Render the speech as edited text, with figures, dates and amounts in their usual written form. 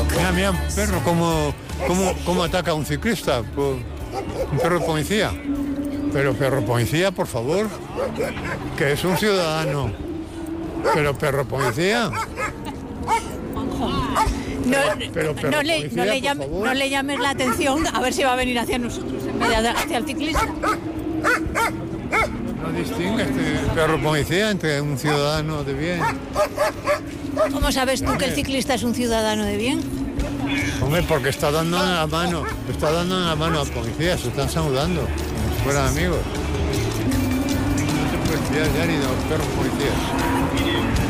Mira, un perro, ¿cómo ataca a un ciclista? Un perro policía. Pero perro policía, por favor, que es un ciudadano. Pero perro policía. No le llames la atención, a ver si va a venir hacia nosotros en vez de hacia el ciclista. No distingue este perro policía entre un ciudadano de bien. ¿Cómo sabes tú que el ciclista es un ciudadano de bien? Hombre, porque está dando la mano al policía, se están saludando, como si fueran amigos. No se puede fiar ya ni de los perros policías.